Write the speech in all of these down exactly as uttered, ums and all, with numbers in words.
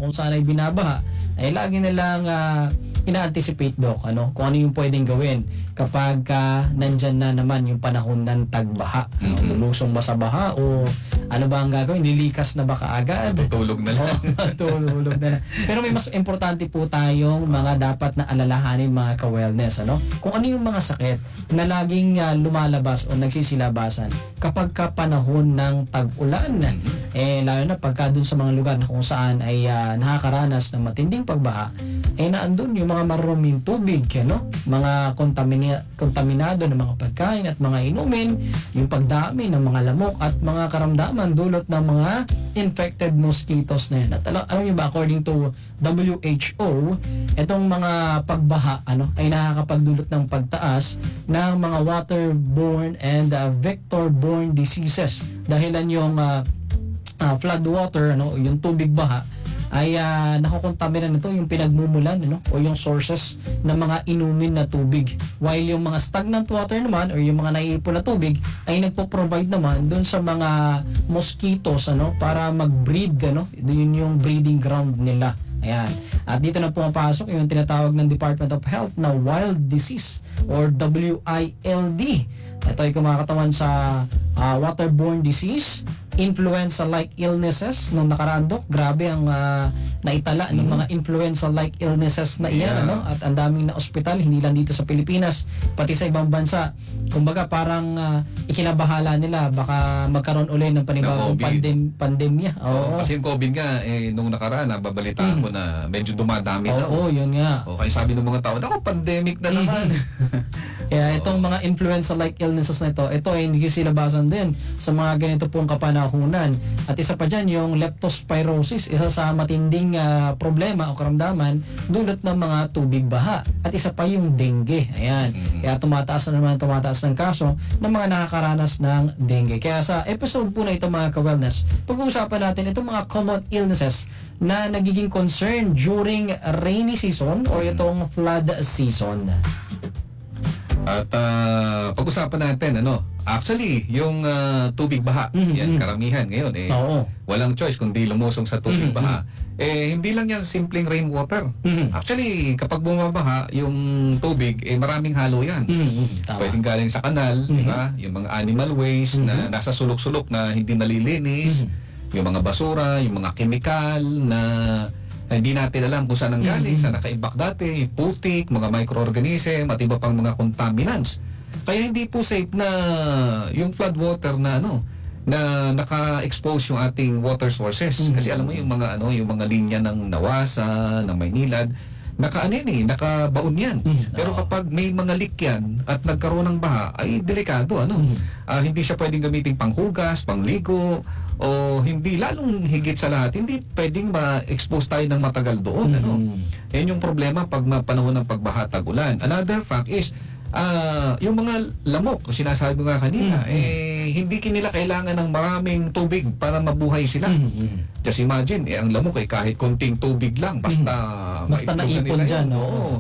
kung saan ay binabaha, ay lagi nilang uh, ina-anticipate, Doc, ano, kung ano yung pwedeng gawin kapag uh, nandyan na naman yung panahon ng tagbaha. Ano, Mm-hmm. lulusong ba sa baha o ano ba ang gagawin? Lilikas na ba kaagad? Tutulog na lang. Tutulog na lang. Pero may mas importante po tayong mga dapat na alalahanin, mga ka-wellness. Ano? Kung ano yung mga sakit na laging uh, lumalabas o nagsisilabasan kapag ka panahon ng tag-ulan. Eh, lalo na pagka dun sa mga lugar na kung saan ay uh, nakakaranas ng matinding pagbaha, eh naandun yung mga maruming tubig, ano? Mga kontamina- kontaminado ng mga pagkain at mga inumin, yung pagdami ng mga lamok at mga karamdaman dulot ng mga infected mosquitoes na yan. At alam, alam niyo ba, according to W H O, itong mga pagbaha ano, ay nakakapagdulot ng pagtaas ng mga waterborne and uh, vector-borne diseases. Dahilan yung uh, uh, flood water, ano, yung tubig baha, ay uh, nakukontamina nito yung pinagmumulan, ano, o yung sources ng mga inumin na tubig. While yung mga stagnant water naman or yung mga naiipon na tubig ay nagpo-provide naman doon sa mga mosquitoes, ano, para mag-breed, ano, yun yung breeding ground nila. Ayan. At dito na pumapasok yung tinatawag ng Department of Health na wild disease or W I L D. Ito ay kumakatawan sa uh, waterborne disease, influenza-like illnesses nung nakaraan, Dok. Grabe ang uh, naitala ng mga influenza-like illnesses na iyan, Yeah. ano? At ang daming na ospital, hindi lang dito sa Pilipinas, pati sa ibang bansa. Kumbaga parang uh, ikinabahala nila baka magkaroon uli ng panibagong COVID. pandem- pandemya. Oo. Kasi yung COVID nga, eh, nung nakaraan, nababalitaan ko na medyo dumadami na. Oo, yun nga. O, kaya sabi ng mga tao, ako, pandemic na naman. Kaya itong mga influenza-like illnesses na ito, ito ay nagsilabasan din sa mga ganito pong kapanahunan. At isa pa dyan, yung leptospirosis, isa sa matinding uh, problema o karamdaman dulot ng mga tubig baha. At isa pa yung dengue. Ayan. Mm-hmm. Kaya tumataas na naman, tumataas ng kaso ng mga nakakaranas ng dengue. Kaya sa episode po na ito, mga ka-wellness, pag-uusapan natin itong mga common illnesses na nagiging concern during rainy season o itong flood season. At uh, pag-usapan natin, ano, actually, yung uh, tubig baha, Mm-hmm. yan, karamihan ngayon, eh, Oo. walang choice kundi lumusong sa tubig Mm-hmm. baha. Eh, hindi lang yan simpleng rainwater. Mhm. Actually, kapag bumabaha, yung tubig, eh, maraming halo yan. Mm-hmm. Tama. Pwedeng galing sa kanal, di ba? Yung mga animal waste na nasa sulok-sulok na hindi nalilinis, yung mga basura, yung mga chemical na hindi natin alam kung saan ang galing, saan nakaibak dati, putik, mga microorganism, at iba pang mga contaminants. Kaya hindi po safe na yung flood water na ano, na naka-expose yung ating water sources. Kasi alam mo yung mga ano, yung mga linya ng Nawasa, ng Maynilad, naka ano yan eh, nakabaon yan. Pero kapag may mga leak yan at nagkaroon ng baha, ay delikado, ano. Ah, hindi siya pwedeng gamitin panghugas, pangligo, o hindi, lalong higit sa lahat, hindi pwedeng ma-expose tayo ng matagal doon, ano. Yan yung problema pag panahon ng pagbaha, tag-ulan. Another fact is, ah, yung mga lamok, sinasabi ko nga kanina, eh, hindi kinila kailangan ng maraming tubig para mabuhay sila. Just imagine, eh, ang lamok ay kahit konting tubig lang, basta Basta maitlogan naipon nila dyan, yun. oo. Oo.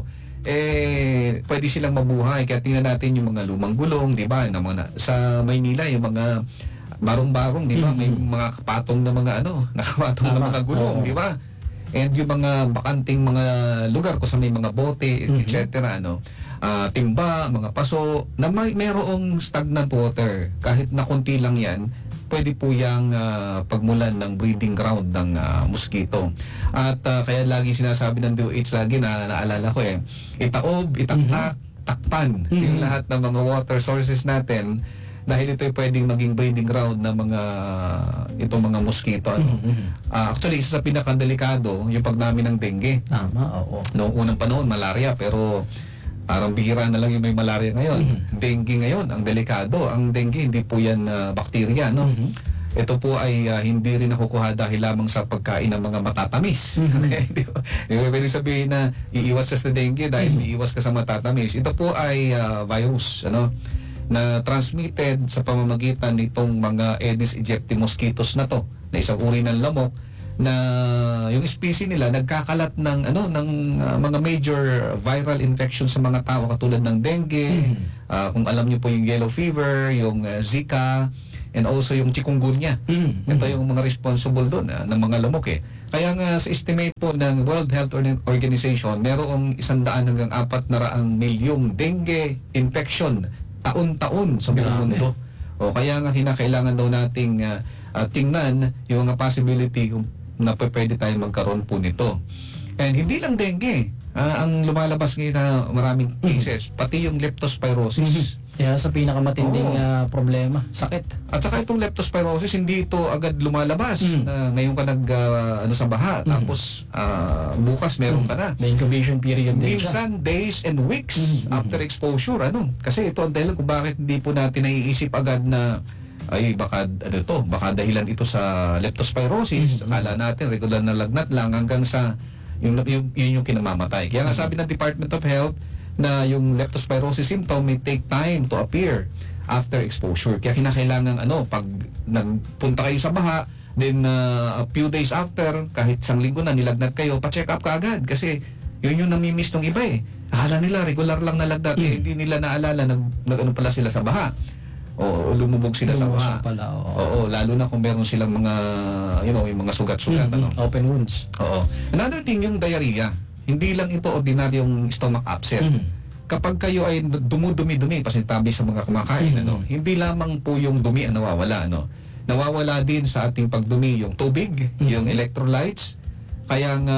Eh, pwede silang mabuhay. Kaya tingnan natin yung mga lumang gulong, di ba? Na mga, sa Maynila, yung mga barong-barong, di ba? May mga kapatong na mga ano, nakapatong na Tama. mga gulong, Oo. di ba? And yung mga bakanting mga lugar kung sa may mga bote, et cetera, ano, ah, timba, mga paso, na may merong stagnant water, kahit na konti lang yan, pwede po yung ah, pagmulan ng breeding ground ng ah, mosquito. At ah, kaya lagi sinasabi ng D O H lagi na naalala ko eh, itaob, itaktak, takpan, yung lahat ng mga water sources natin, dahil ito ay pwedeng maging breeding ground ng mga itong mga mosquito. Ano? Ah, actually, isa sa pinakadelikado, yung pagdami ng dengue. Tama, oo. Noong unang panahon, malaria, pero parang bihira na lang yung may malaria ngayon. Dengue ngayon, ang delikado. Ang dengue, hindi po yan uh, bakterya, no? Ito po ay uh, hindi rin nakukuha dahil lamang sa pagkain ng mga matatamis. Okay? Di ba? Di ba pwede sabihin na iiwas ka sa dengue dahil iiwas ka sa matatamis. Ito po ay uh, virus, ano? Na transmitted sa pamamagitan nitong mga Aedes aegypti mosquitoes na to, na isang uri ng lamok na yung species nila nagkakalat ng ano ng uh, mga major viral infection sa mga tao katulad ng dengue, uh, kung alam niyo po yung yellow fever, yung uh, Zika, and also yung chikungunya. Ito yung mga responsible doon uh, ng mga lamok eh. Kaya nga sa estimate po ng World Health Organ- Organization, merong isandaan hanggang apat na raang milyong dengue infection taon-taon sa buong Grabe. mundo. O kaya nga kinakailangan daw nating ah, ah, tingnan yung mga possibility kung na pa- pwede tayo magkaroon po nito. And hindi lang dengue, ah, ang lumalabas ngayon na maraming cases, pati yung leptospirosis. Kaya sa pinakamatinding Oo. ah, problema, sakit. At saka itong leptospirosis, hindi ito agad lumalabas. Mm. Na ngayon ka nag, ah, ano, sa baha, Mm. tapos ah, bukas meron ka na. May incubation period din siya. Minsan, days and weeks Mm. after exposure. Ano? Kasi ito ang dahilan kung bakit hindi po natin naiisip agad na ay baka ano to, baka dahilan ito sa leptospirosis. Mm. Akala natin regular na lagnat lang hanggang sa yung, yung, yun yung kinamamatay. Kaya nga sabi ng Department of Health na yung leptospirosis symptom may take time to appear after exposure. Kaya kinakailangan ano, pag nagpunta kayo sa baha, then uh, a few days after, kahit isang linggo na nilagnat kayo, pa-check up ka agad kasi yun yung namimiss ng iba eh. Akala nila regular lang na lagnat, eh, hindi nila naalala nag, nag ano pala sila sa baha. O lumubog sila sa baha. Lumusok pala, oo. Oo, lalo na kung meron silang mga, you know, yung mga sugat-sugat. Mhm. Ano? Open wounds. Oo. Another thing, yung diarrhea. Hindi lang ito ordinaryong stomach upset. Mhm. Kapag kayo ay dumudumi-dumi, pasintabi sa mga kumakain, Mhm. ano, hindi lamang po yung dumi ang nawawala. Ano? Nawawala din sa ating pagdumi yung tubig, Mhm. yung electrolytes. Kaya nga,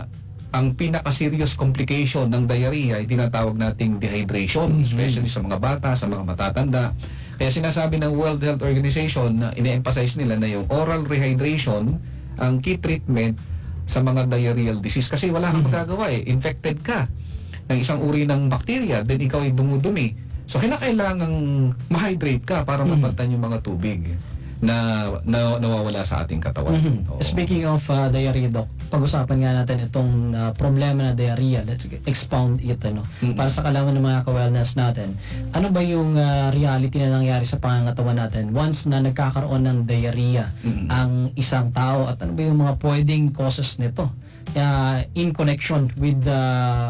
ang pinaka-serious complication ng diarrhea ay tinatawag nating dehydration, Mhm. especially sa mga bata, sa mga matatanda. Kaya sinasabi ng World Health Organization na ine-emphasize nila na yung oral rehydration ang key treatment sa mga diarrheal disease. Kasi wala kang magagawa eh. Infected ka ng isang uri ng bacteria, then ikaw ay dumudumi. So, kinakailangang ma-hydrate ka para Mhm. mapalitan yung mga tubig na, na nawawala sa ating katawan. Mhm. Oo. Speaking of uh, diarrhea, Doc, pag-usapan nga natin itong uh, problema na diarrhea. Let's expound it, ano, Mhm. para sa kalaman ng mga ka-wellness natin. Ano ba yung uh, reality na nangyari sa pangangatawan natin once na nagkakaroon ng diarrhea Mhm. ang isang tao, at ano ba yung mga pwedeng causes nito uh, in connection with the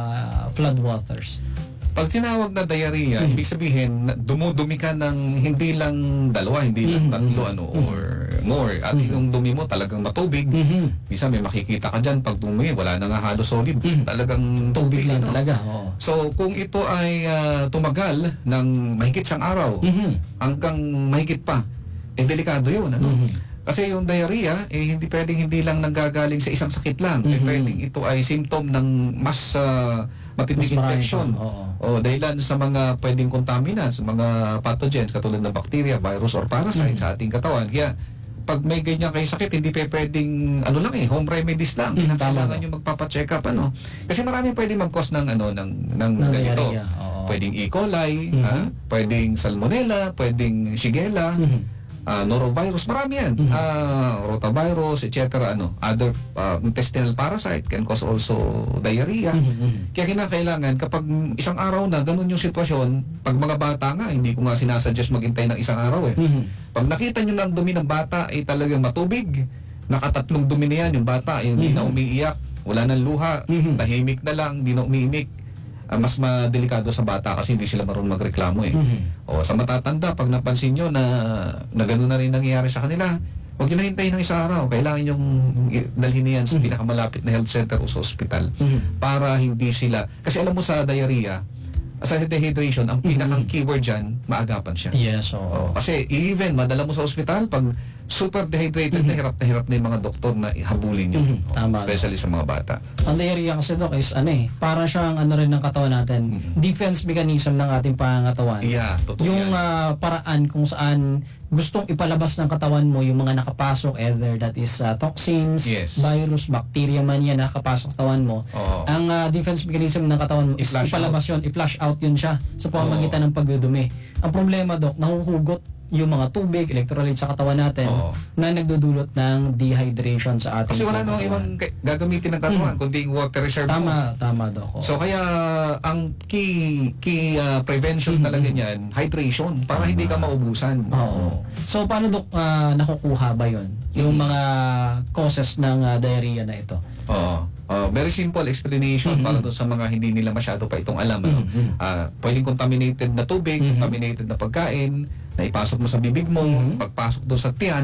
floodwaters? Pag tinawag na diarrhea, Mhm. ibig sabihin, na dumudumi ka ng hindi lang dalawa, hindi lang Mhm. tatlo, ano, Mhm. or more. At Mhm. yung dumi mo talagang matubig. Mhm. Minsan may makikita ka dyan, pag dumi, wala na nga halos solid. Mhm. Talagang Tubig lang ano. talaga. Oo. So, kung ito ay ah, tumagal ng mahigit sang araw, Mhm. hanggang mahigit pa, eh delikado yun. Ano? Mhm. Kasi yung diarrhea, eh hindi pwedeng hindi lang nanggagaling sa isang sakit lang. Eh, Mhm. pwedeng ito ay symptom ng mas ah, matinding Mas marami infection. pa, oo. O dahilan sa mga pwedeng contaminants, mga pathogens katulad ng bacteria, virus or parasite Mhm. sa ating katawan. Kaya pag may ganyan kayo sakit, hindi pa pwedeng ano lang eh, home remedies lang. Mhm, tama Kailangan ba? nyo magpapa-check up ano. Kasi marami pwedeng mag-cause ng ano ng ng Ng ganito. diarrhea, oo. Pwedeng E. coli, Mhm. ha? Pwedeng salmonella, pwedeng shigella, Mhm. ah, norovirus, marami yan. Mhm. Ah, rotavirus, et cetera. Ano, other ah, intestinal parasite can cause also diarrhea. Mhm, mhm. Kaya kinakailangan kapag isang araw na ganun yung sitwasyon, pag mga bata nga, hindi ko nga sinasuggest maghintay ng isang araw eh. Mhm. Pag nakita nyo na ang dumi ng bata ay talagang matubig, nakatatlong dumi na yan, yung bata, yung hindi na Mhm. umiiyak, wala nang luha, Mhm. tahimik na lang, hindi na umiimik, ah, mas madelikado sa bata kasi hindi sila marunong magreklamo eh. Mhm. O sa matatanda, pag napansin nyo na, na gano'n na rin nangyayari sa kanila, huwag nyo na hintayin ng isang araw. Kailangan yung dalhin niyan sa Mhm. pinakamalapit na health center o sa ospital Mhm. para hindi sila... Kasi alam mo sa diarrhea, sa dehydration, ang pinakang Mhm. keyword dyan, maagapan siya. Yes, Oo. oo. Kasi even madala mo sa ospital, pag super dehydrated na Mhm. hirap na hirap na yung mga doktor na ihabulin yun. Mhm. Oo, Tama. especially sa mga bata. Ang diarrhea kasi, Doc, is ano eh, para siyang ano rin ng katawan natin, Mhm. defense mechanism ng ating pangangatawan. Yeah, totoo Yung yan. ah, paraan kung saan gustong ipalabas ng katawan mo yung mga nakapasok, either that is ah, toxins, Yes. virus, bacteria man yan nakapasok sa katawan mo. Oo. Ang ah, defense mechanism ng katawan mo is I-flush ipalabas yun, i-flush out yun siya sa pamamagitan ng pagdudumi. Ang problema, Doc, nahuhugot yung mga tubig, electrolytes sa katawan natin Oo. na nagdudulot ng dehydration sa ating Kasi wala namang ibang katawan. ka- gagamitin ng katawan, kundi yung water reserve mo. Tama, tama, Doc. oo. So kaya ang key key ah, prevention Mhm. talaga niyan, hydration para hindi ka maubusan. Oo. So paano, Dok, ah, nakukuha ba yun? Yung Mhm. mga causes ng ah, diarrhea na ito? Oo. Uh, very simple explanation Mhm. para doon sa mga hindi nila masyado pa itong alam. Ano? Mhm. Ah, pwedeng contaminated na tubig, Mhm. contaminated na pagkain, na ipasok mo sa bibig mo, Mhm. pagpasok doon sa tiyan,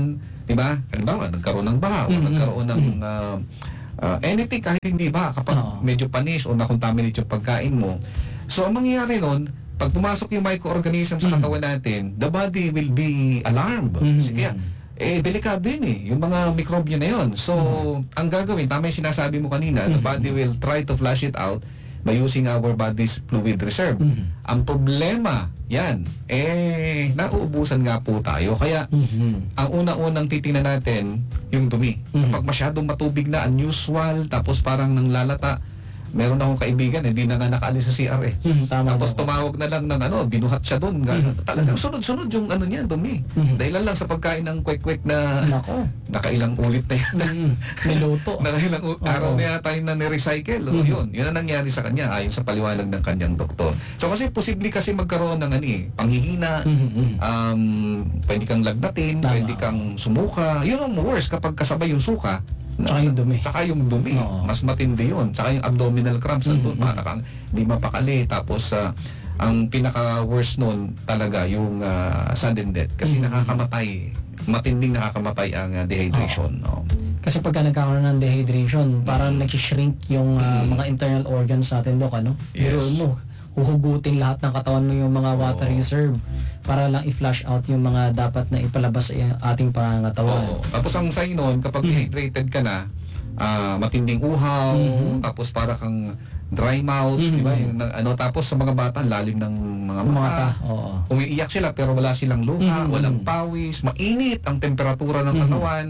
Di ba? Halimbawa, nagkaroon ng baha o Mhm. nagkaroon ng uh, uh, anything kahit hindi ba kapag Oo. medyo panis o nakontaminate yung pagkain mo. So, ang mangyayari nun, pag pumasok yung microorganism sa Mhm. katawan natin, the body will be alarmed. Mhm. Kasi kaya, eh, delikado yun eh, yung mga mikrobyo na yun. So, ang gagawin, tama yung sinasabi mo kanina, the Mhm. body will try to flush it out by using our body's fluid reserve. Mhm. Ang problema, yan, eh, nauubusan nga po tayo. Kaya, Mhm. ang una-unang titingnan natin, yung dumi. Mhm. Kapag masyadong matubig na, unusual, tapos parang nanglalata, meron akong kaibigan, hindi na nga nakaalis sa C R eh. Mhm. Tama Tapos daw. tumawag na lang ng ano, binuhat siya doon. Mhm. Talagang sunod-sunod yung ano niya, dumi. Mhm. Dahilan lang sa pagkain ng kwek-kwek na Nako. nakailang ulit na yan. Mhm. Niluto. Nakailang u- Oo. araw na yata yun na ni-recycle. O, Mhm. yun. Yun ang nangyari sa kanya ayon sa paliwanag ng kanyang doktor. So kasi posible kasi magkaroon ng ano eh, panghihina, Mhm. Mhm. um, pwede kang lagnatin, Tama. pwede kang sumuka. Yun ang worst kapag kasabay yung suka. Tsaka yung dumi. Saka yung dumi. Oo. Mas matindi yun. Saka yung abdominal cramps. Mhm. Mm-hmm. Para kang di mapakali. Tapos ah, ang pinaka-worst nun talaga yung ah, sudden death. Kasi Mhm. nakakamatay. Matinding nakakamatay ang ah, dehydration. No? Kasi pagka nagkakaroon ng dehydration, parang nag-shrink yung ah, mga internal organs natin, Dok, ano? Yes. Pero mo, huhugutin lahat ng katawan mo yung mga water Oo. reserve para lang i-flush out yung mga dapat na ipalabas sa ating pangangatawan. Oo. Tapos ang sign nun, kapag Mhm. dehydrated ka na, ah, matinding uhaw, Mhm. tapos para kang dry mouth, Mhm. di ba? Yung, na- ano, tapos sa mga bata, lalim ng mga Mga mata. ta, oo. Umiiyak sila pero wala silang luha, Mhm. walang pawis, mainit ang temperatura ng Mhm. katawan.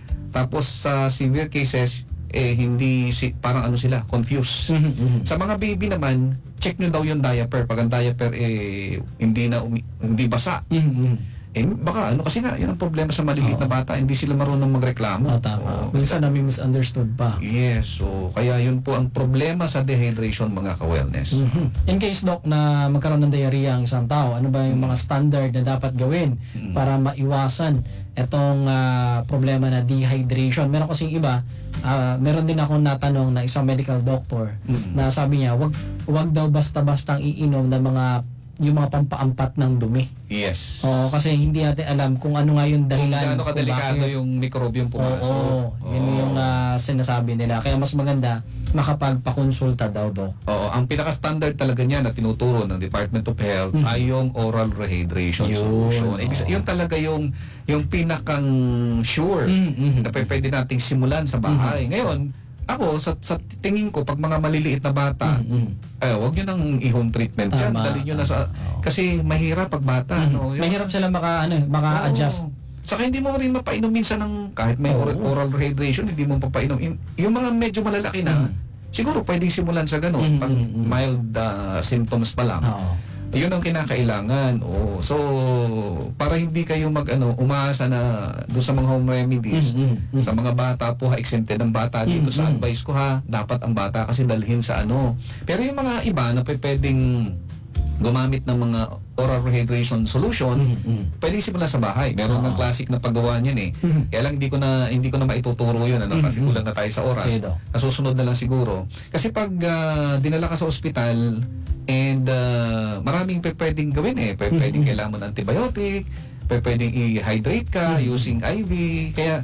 Tapos sa severe cases, eh hindi si parang ano sila, confused. Mhm. Mhm. Sa mga baby naman, check nyo daw yung diaper. Pag ang diaper eh hindi na umi- hindi basa. Mhm. Mhm. Eh baka ano kasi nga, yun ang problema sa maliliit Oo. na bata, hindi sila marunong magreklamo. Oh, tama. Oo. Minsan namin misunderstood pa. Yes, so kaya yun po ang problema sa dehydration mga ka-wellness. Mhm. In case, Doc, na magkaroon ng diarrhea ang isang tao, ano ba yung mga standard na dapat gawin Mhm. para maiwasan itong ah, problema na dehydration? Meron kasing iba, ah, meron din ako natanong na isang medical doctor Mhm. na sabi niya, wag, wag daw basta-bastang iinom ng mga yung mga pampaampat ng dumi. Yes. Oo, kasi hindi natin alam kung ano nga yung Kung dahilan. gaano kung kadelikado bakit. yung mikrobyong pumasok. Oo, yun Oo. yung ah, sinasabi nila. Kaya mas maganda makapagpakonsulta daw, Doc. Oo, ang pinaka-standard talaga niya na tinuturo ng Department of Health Mhm. ay yung oral rehydration Yun, solution. Ibig sa- oo. yun talaga yung yung pinakang sure Mhm. na pe- pwede nating simulan sa bahay. Ngayon, ako sa, sa tingin ko pag mga maliliit na bata, Mhm. eh, wag niyo nang i-home treatment diyan. Tama, Dali niyo na sa tama, oo. kasi mahirap pag bata, Mhm. no. Yung- Mahirap sila maka ano, maka-adjust. Oo. Saka hindi mo rin mapainom minsan ng kahit may oral, Oo. oral rehydration, hindi mo papainom. In- Yung mga medyo malalaki na, Mhm. siguro pwedeng simulan sa ganun. Mhm, Pag mhm. mild ah, symptoms pa lang. Oo. Yun ang kinakailangan. Oo. So, para hindi kayo mag ano, umaasa na doon sa mga home remedies, Mhm, mhm. sa mga bata po, ha, exempted ang bata dito sa Mhm. advice ko ha, dapat ang bata kasi dalhin sa ano. Pero yung mga iba na pe- pwedeng gumamit ng mga oral rehydration solution, Mhm, mhm. pwede simulan sa bahay. Meron Oo. ng classic na paggawa niyan eh. Mhm. Kaya lang hindi ko na hindi ko na maituturo 'yun ano kasi Mhm. kulang na tayo sa oras. Sige, Doc. Nasusunod na lang siguro. Kasi pag ah, dinala ka sa ospital and ah, maraming pe- pwedeng gawin eh. Pe- Pwedeng Mhm. kailangan mo ng antibiotic, pe- pwedeng i-hydrate ka Mhm. using I V. Kaya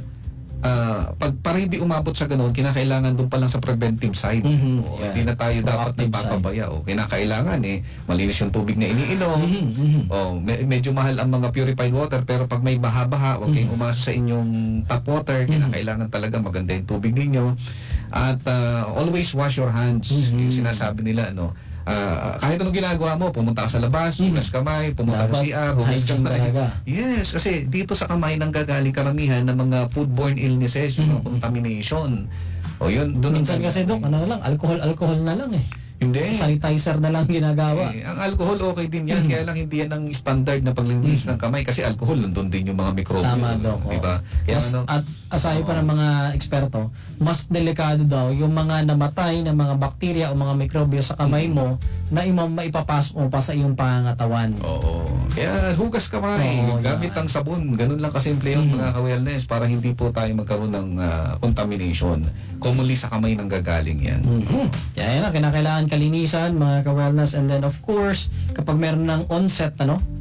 ah, pag para hindi umabot sa ganoon, kinakailangan doon pa lang sa preventive side. Mhm. Oo, Yeah. Hindi na tayo dapat Proactive nagpapabaya. O, kinakailangan eh malinis yung tubig na iniinom. Mhm, mhm. Oh, me- medyo mahal ang mga purified water pero pag may baha-baha, huwag kayong umasa sa inyong tap water. Kinakailangan talaga maganda yung tubig ninyo. At ah, always wash your hands. Mhm. Yung sinasabi nila, no? Ah, kahit anong ginagawa mo, pumunta ka sa labas, Mhm. hugas kamay, pumunta Dapat sa C R, hugas hygiene kamay. talaga. Yes, kasi dito sa kamay nang gagaling karamihan ng mga foodborne illnesses, yung mga Mhm. contamination. O yun, doon Minsan kasi, Doc, ano na lang, alcohol-alcohol na lang eh. Hindi. Sanitizer na lang ginagawa. Eh, ang alcohol okay din yan, Mhm. kaya lang hindi yan ang standard na paglilinis ng kamay kasi alcohol nandun din yung mga mikrobyo. Tama, Doc. Di ba? Kaya Mas, ano, at aside pa ng mga eksperto, mas delikado daw yung mga namatay na mga bakterya o mga mikrobyo sa kamay mo na imam maipapasok mo pa sa iyong pangangatawan. oo. Kaya hugas kamay, Oo, gamit yan. ang sabon. Ganun lang kasimple yun Mhm. mga ka-wellness para hindi po tayo magkaroon ng ah, contamination. Commonly sa kamay nang gagaling yan. Mhm. Kaya yan, kinakailangan kalinisan, mga ka-wellness, and then of course, kapag meron ng onset, ano,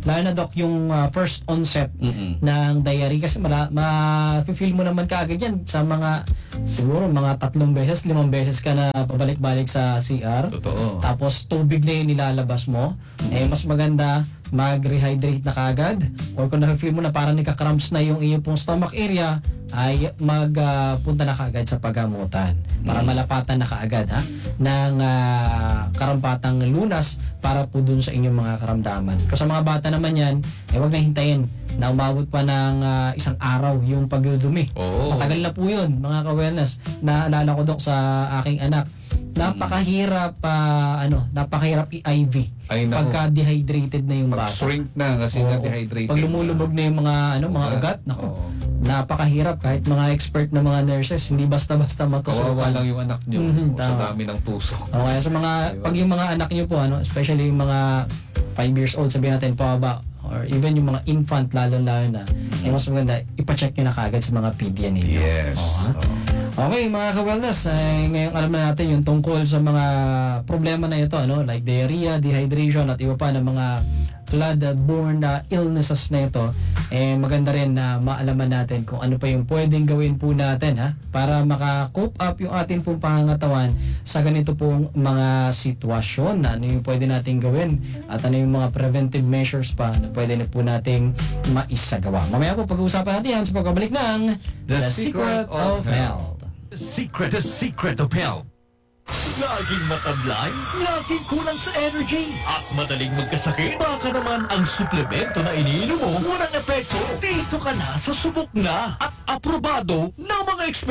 lalo na Doc, yung ah, first onset Mm-mm. ng diarrhea kasi mala, ma-feel mo naman kaagad yan sa mga siguro mga tatlong beses, limang beses ka na pabalik-balik sa C R. Totoo. Tapos tubig na yung nilalabas mo. Eh mas maganda mag-rehydrate na kaagad, or kung na-feel mo na parang nagka-cramps na yung iyong pong stomach area, ay magpunta na kaagad sa paggamutan para Mm. malapatan na kaagad ha ng ah, karampatang lunas para po dun sa inyong mga karamdaman. Kung sa mga bata naman yan, eh wag na hintayin na umabot pa ng ah, isang araw yung pagdudumi. Oo. Matagal na po yun, mga ka-wellness. Naalala ko, Dok, sa aking anak, napakahirap pa ano, napakahirap i-I V Ay, naku. pagka dehydrated na yung bata. Pag-shrink na kasi Oo. na-dehydrated. Pag lumulubog na yung mga ano, mga Ugat. ugat, nako. Oo. Napakahirap kahit mga expert na mga nurses, hindi basta-basta Kawawa matusukan. lang yung anak nyo Mhm, sa tama. dami ng tusok. O kaya sa mga Diba? pag yung mga anak niyo po ano, especially yung mga five years old, sabihin natin pababa, or even yung mga infant lalo-lalo na, eh mas maganda ipa-check niyo na kaagad sa mga pediatrician ninyo. Yes. Oo, ha? Oo. Okay, mga ka-wellness, eh, ngayon alam na natin yung tungkol sa mga problema na ito, ano, like diarrhea, dehydration, at iba pa na mga blood-borne na illnesses na ito. Eh, maganda rin na maalaman natin kung ano pa yung pwedeng gawin po natin, ha, para maka-cope up yung ating pong pangangatawan sa ganito pong mga sitwasyon. Ano yung pwede nating gawin at ano yung mga preventive measures pa na pwede na po nating maisagawa. Mamaya po pag-uusapan natin yan sa pagkabalik ng The Secret of Health. The secret, the secret of health. Laging matablay, laging kulang sa energy, at madaling magkasakit. Baka naman ang suplemento na iniinom mo walang epekto. Dito ka na sa subok na at aprobado ng mga eksperto.